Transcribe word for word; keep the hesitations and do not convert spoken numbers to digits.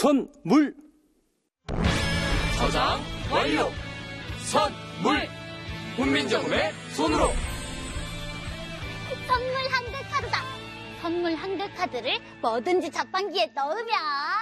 선물. 저장 완료. 선물. 훈민정음의 손으로. 선물 한글 카드다. 선물 한글 카드를 뭐든지 자판기에 넣으면